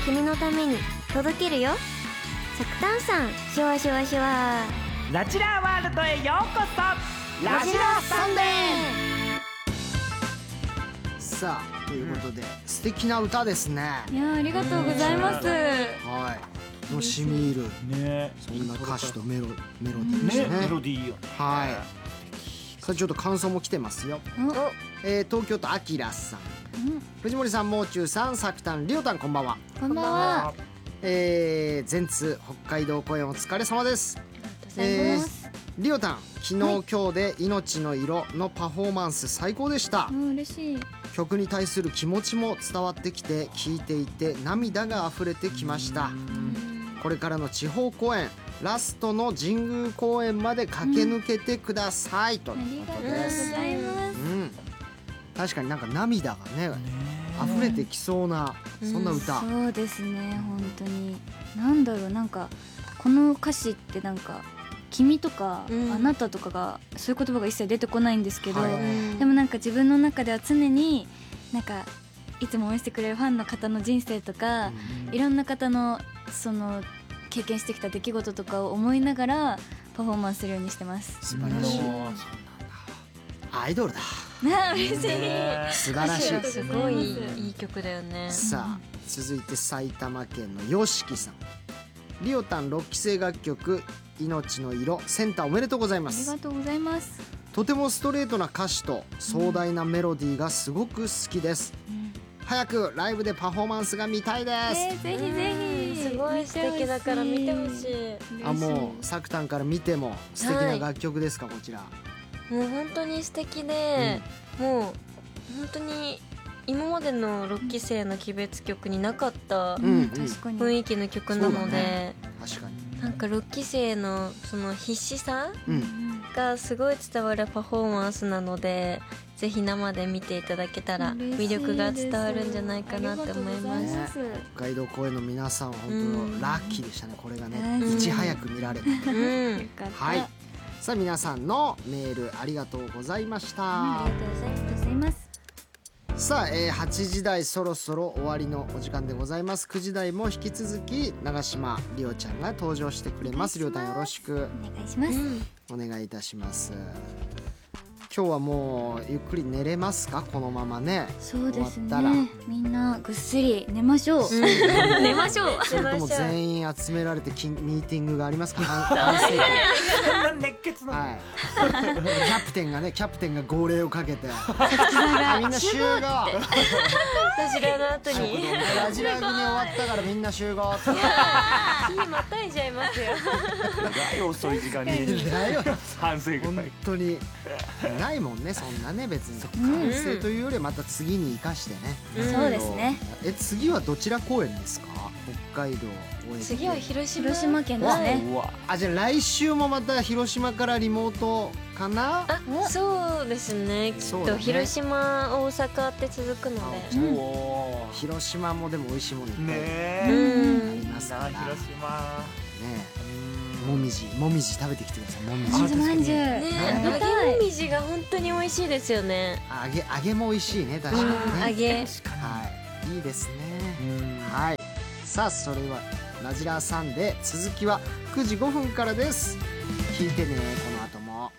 君のために届けるよ。サクタンさん、シュワシュワシュワ。 ラジラーワールドへようこそ。ラジラーサンデー。 さあ、ということで、素敵な歌ですね。 いやありがとうございます。 はい、のしみ入るね、 そんな歌詞とメロディーでしたね。 メロディーよね。 はい。さあ、ちょっと感想も来てますよ。東京都あきらさん、藤森さん、もう中さん、さくたん、りおたん、こんばんは。 こんばんは。 全通北海道公演お疲れ様です。りおたん、昨日、今日で命の色のパフォーマンス最高でした。 嬉しい。 曲に対する気持ちも伝わってきて、聴いていて涙が溢れてきました。これからの地方公演、ラストの神宮公演まで駆け抜けてください、ということです。 ありがとうございます。 確かになんか涙がね溢れてきそうな、そんな歌。 そうですね、本当になんだろう、なんかこの歌詞ってなんか君とか、あなたとかがそういう言葉が一切出てこないんですけど、でもなんか自分の中では常になんかいつも応援してくれるファンの方の人生とか、いろんな方のその経験してきた出来事とかを思いながらパフォーマンスするようにしてます。 素晴らしい。アイドルだ。 嬉しい。 素晴らしい。 すごいいい曲だよね。 さあ、続いて埼玉県のよしきさん、りおたん6期生楽曲命の色センターおめでとうございます。 ありがとうございます。 とてもストレートな歌詞と壮大なメロディーがすごく好きです。早くライブでパフォーマンスが見たいです。 ぜひぜひ。 すごい素敵だから見てほしい。 もうさくたんから見ても素敵な楽曲ですか、こちら。 もう本当に素敵で、もう本当に今までの6期生の鬼別曲になかった雰囲気の曲なので、 確かになんか6期生のその必死さがすごい伝わるパフォーマンスなので、ぜひ生で見ていただけたら魅力が伝わるんじゃないかなって思います。 北海道公演の皆さん、本当ラッキーでしたね、これがね、いち早く見られて。はい。さあ、皆さんのメールありがとうございました。 ありがとうございます。 さあ、8時台そろそろ終わりのお時間でございます。9時台も引き続き長島りおちゃんが登場してくれます。りおたん、よろしくお願いします。 お願いいたします。今日はもうゆっくり寝れますか、このままね。 そうですね、 終わったらみんなぐっすり寝ましょう。寝ましょう。 それとも全員集められてミーティングがありますか。 そんな熱血な。 はい。キャプテンが号令をかけて、みんな集合。 ラジラの後にラジラ組終わったからみんな集合。 日またいじゃいますよ。 遅い時間にだよ、 反省本当にないもんね、そんなね、別に完成というよりまた次に生かしてね。 そうですね。 次はどちら公演ですか。北海道応援。 次は広島県ですね。 じゃあ来週もまた広島からリモートかな。 そうですね、きっと広島大阪って続くので。 広島もでも美味しいものいっぱいねありますから広島ね。もみじ食べてきてください。もみじまんじゅう揚げもみじが本当に美味しいですよね。 揚げも美味しいね、確かにね。 揚げ、 はい、いいですね。はい。さあ、それはラジラーサンデー、続きは9時5分からです。聞いてね、この後も。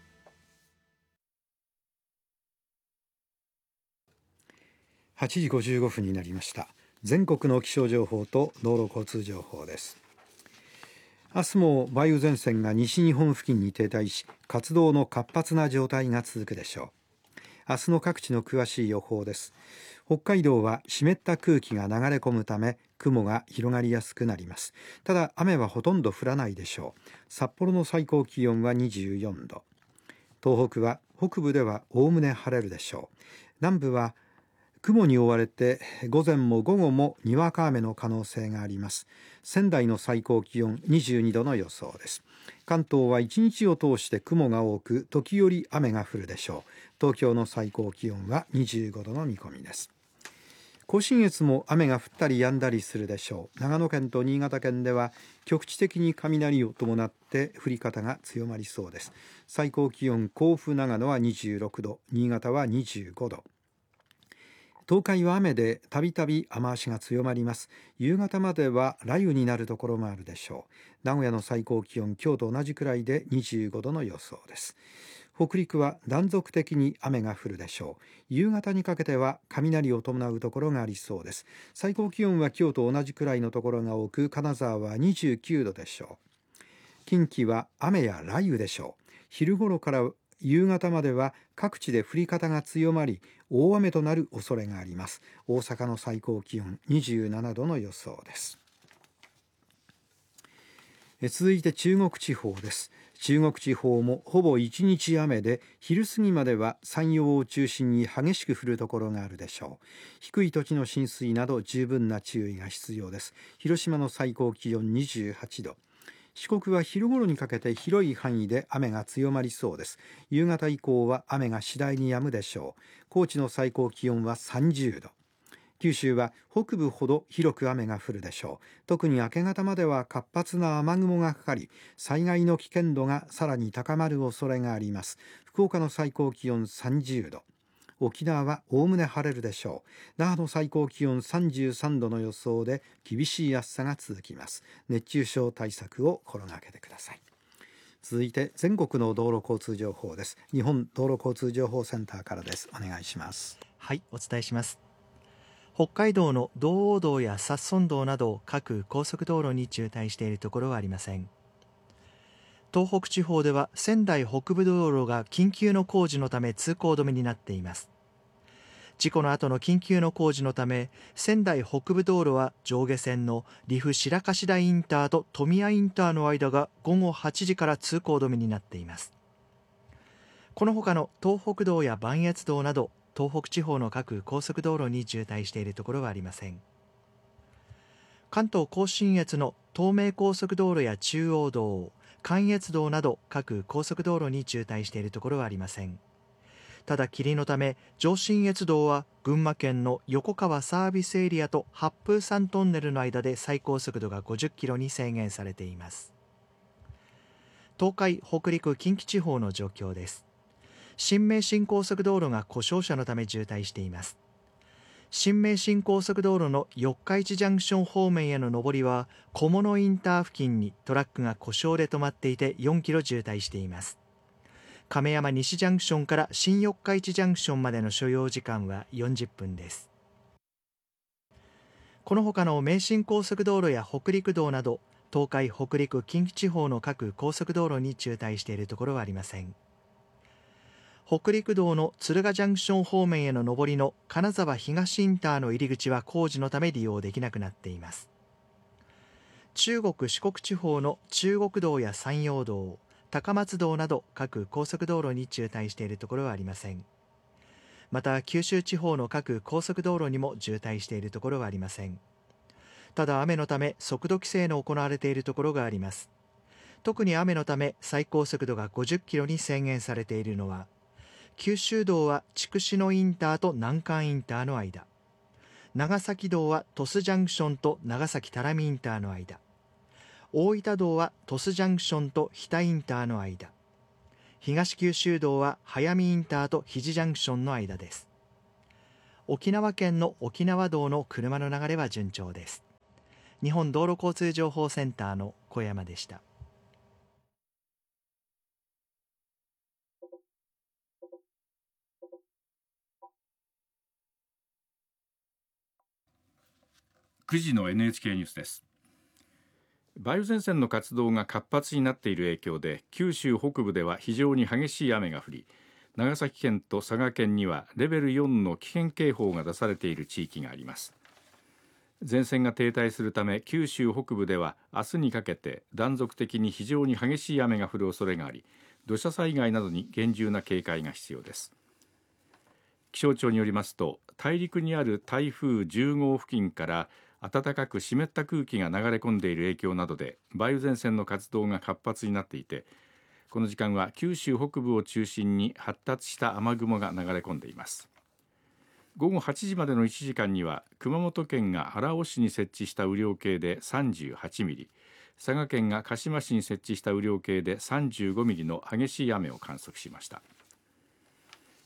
8時55分になりました。全国の気象情報と道路交通情報です。明日も梅雨前線が西日本付近に停滞し、活動の活発な状態が続くでしょう。明日の各地の詳しい予報です。北海道は湿った空気が流れ込むため雲が広がりやすくなります。ただ雨はほとんど降らないでしょう。札幌の最高気温は24度。東北は北部ではおおむね晴れるでしょう。南部は雲に覆われて午前も午後もにわか雨の可能性があります。仙台の最高気温22度の予想です。関東は一日を通して雲が多く時折雨が降るでしょう。東京の最高気温は25度の見込みです。甲信越も雨が降ったり止んだりするでしょう。長野県と新潟県では局地的に雷を伴って降り方が強まりそうです。最高気温甲府長野は26度、新潟は25度。 東海は雨でたびたび雨足が強まります。夕方までは雷雨になるところもあるでしょう。名古屋の最高気温、今日と同じくらいで25度の予想です。北陸は断続的に雨が降るでしょう。夕方にかけては雷を伴うところがありそうです。最高気温は今日と同じくらいのところが多く、金沢は29度でしょう。近畿は雨や雷雨でしょう。昼頃から夕方までは各地で降り方が強まり、大雨となる恐れがあります。大阪の最高気温27度の予想です。続いて中国地方です。中国地方もほぼ一日雨で、昼過ぎまでは山陽を中心に激しく降るところがあるでしょう。低い土地の浸水など十分な注意が必要です。広島の最高気温28度。四国は昼頃にかけて広い範囲で雨が強まりそうです。夕方以降は雨が次第に止むでしょう。高知の最高気温は30度。九州は北部ほど広く雨が降るでしょう。特に明け方までは活発な雨雲がかかり、災害の危険度がさらに高まる恐れがあります。福岡の最高気温30度。沖縄はおおむね晴れるでしょう。那覇の最高気温33度の予想で、厳しい暑さが続きます。熱中症対策を心がけてください。続いて全国の道路交通情報です。日本道路交通情報センターからです。お願いします。 はい、お伝えします。北海道の道央道や札樽道など各高速道路に渋滞しているところはありません。東北地方では仙台北部道路が緊急の工事のため通行止めになっています。事故の後の緊急の工事のため、仙台北部道路は上下線の利府白樫台インターと富谷インターの間が午後8時から通行止めになっています。この他の東北道や磐越道など東北地方の各高速道路に渋滞しているところはありません。関東甲信越の東名高速道路や中央道、関越道など各高速道路に渋滞しているところはありません。ただ霧のため上信越道は群馬県の横川サービスエリアと八風山トンネルの間で最高速度が50キロに制限されています。東海、北陸、近畿地方の状況です。新名神高速道路が故障車のため渋滞しています。新名神高速道路の四日市ジャンクション方面への上りは小物インター付近にトラックが故障で止まっていて4キロ渋滞しています。亀山西ジャンクションから新四日市ジャンクションまでの所要時間は40分です。この他の名神高速道路や北陸道など東海、北陸、近畿地方の各高速道路に渋滞しているところはありません。北陸道の敦賀ジャンクション方面への上りの金沢東インターの入り口は工事のため利用できなくなっています。中国四国地方の中国道や山陽道、高松道など各高速道路に渋滞しているところはありません。また九州地方の各高速道路にも渋滞しているところはありません。ただ雨のため速度規制の行われているところがあります。特に雨のため最高速度が50キロに制限されているのは、九州道は筑紫野インターと南関インターの間、長崎道は鳥栖ジャンクションと長崎多良見インターの間、大分道は鳥栖ジャンクションと日田インターの間、東九州道は速見インターと肘ジャンクションの間です。沖縄県の沖縄道の車の流れは順調です。日本道路交通情報センターの小山でした。 9時の NHK ニュースです。梅雨前線の活動が活発になっている影響で九州北部では非常に激しい雨が降り、長崎県と佐賀県にはレベル4の危険警報が出されている地域があります。前線が停滞するため九州北部では明日にかけて断続的に非常に激しい雨が降る恐れがあり、土砂災害などに厳重な警戒が必要です。気象庁によりますと、大陸にある台風10号付近から暖かく湿った空気が流れ込んでいる影響などで梅雨前線の活動が活発になっていて、この時間は九州北部を中心に発達した雨雲が流れ込んでいます。午後8時までの1時間には熊本県が荒尾市に設置した雨量計で38ミリ、佐賀県が鹿島市に設置した雨量計で35ミリの激しい雨を観測しました。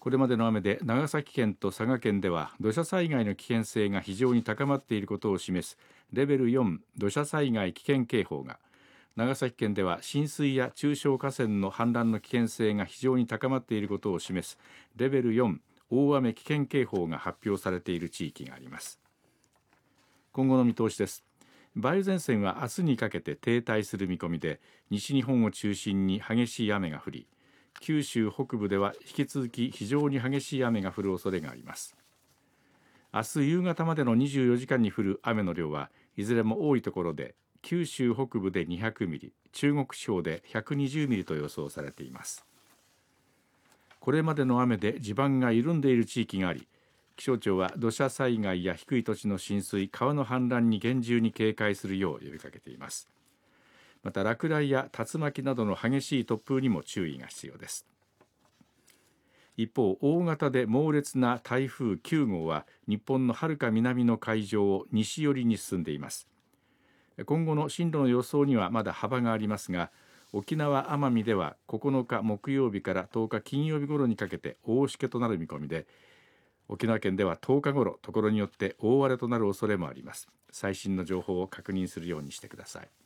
これまでの雨で長崎県と佐賀県では土砂災害の危険性が非常に高まっていることを示すレベル4土砂災害危険警報が、長崎県では浸水や中小河川の氾濫の危険性が非常に高まっていることを示すレベル4大雨危険警報が発表されている地域があります。今後の見通しです。梅雨前線は明日にかけて停滞する見込みで、西日本を中心に激しい雨が降り、九州北部では引き続き非常に激しい雨が降る恐れがあります。明日夕方までの24時間に降る雨の量はいずれも多いところで、九州北部で200ミリ、中国地方で120ミリと予想されています。これまでの雨で地盤が緩んでいる地域があり、気象庁は土砂災害や低い土地の浸水、川の氾濫に厳重に警戒するよう呼びかけています。また落雷や竜巻などの激しい突風にも注意が必要です。一方、大型で猛烈な台風9号は日本のはるか南の海上を西寄りに進んでいます。今後の進路の予想にはまだ幅がありますが、沖縄・奄美では9日木曜日から10日金曜日頃にかけて大しけとなる見込みで、沖縄県では10日頃ところによって大荒れとなる恐れもあります。最新の情報を確認するようにしてください。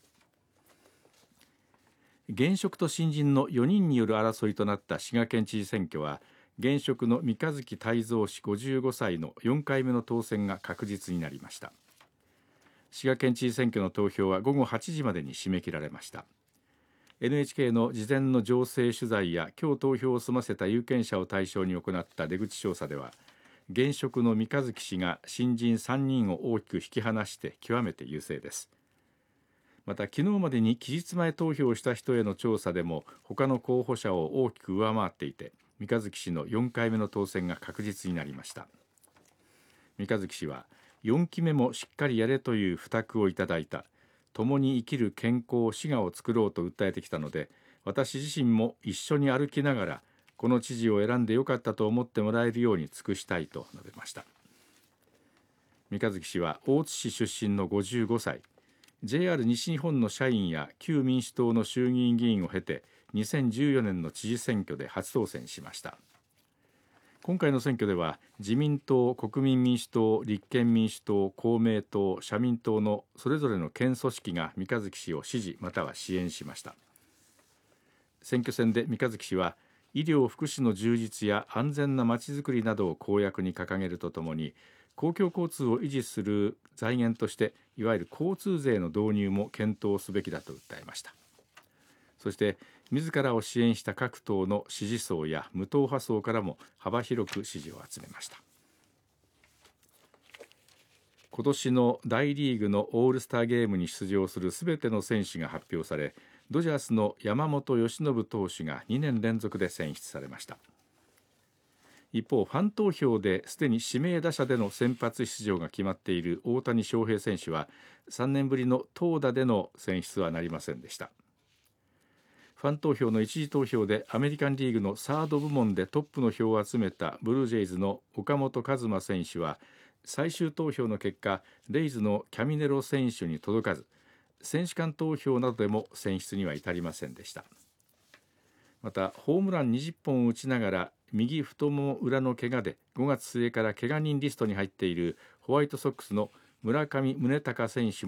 現職と新人の4人による争いとなった滋賀県知事選挙は、現職の三日月泰造氏55歳の4回目の当選が確実になりました。滋賀県知事選挙の投票は午後8時までに締め切られました。 NHK の事前の情勢取材や今日投票を済ませた有権者を対象に行った出口調査では、現職の三日月氏が新人3人を大きく引き離して極めて優勢です。また昨日までに期日前投票をした人への調査でも他の候補者を大きく上回っていて、三日月氏の4回目の当選が確実になりました。三日月氏は4期目もしっかりやれという付託をいただいた、共に生きる健康滋賀を作ろうと訴えてきたので、私自身も一緒に歩きながらこの知事を選んでよかったと思ってもらえるように尽くしたいと述べました。三日月氏は大津市出身の55歳、JR 西日本の社員や旧民主党の衆議院議員を経て2014年の知事選挙で初当選しました。今回の選挙では自民党、国民民主党、立憲民主党、公明党、社民党のそれぞれの県組織が三日月氏を支持または支援しました。選挙戦で三日月氏は医療・福祉の充実や安全なまちづくりなどを公約に掲げるとともに、公共交通を維持する財源としていわゆる交通税の導入も検討すべきだと訴えました。そして自らを支援した各党の支持層や無党派層からも幅広く支持を集めました。今年の大リーグのオールスターゲームに出場するすべての選手が発表され、ドジャースの山本由伸投手が2年連続で選出されました。一方、ファン投票ですでに指名打者での先発出場が決まっている大谷翔平選手は3年ぶりの投打での選出はなりませんでした。ファン投票の一次投票でアメリカンリーグのサード部門でトップの票を集めたブルージェイズの岡本和真選手は最終投票の結果、レイズのキャミネロ選手に届かず、選手間投票などでも選出には至りませんでした。またホームラン20本を打ちながら右太もも裏の怪我で5月末から怪我人リストに入っているホワイトソックスの村上宗隆選手も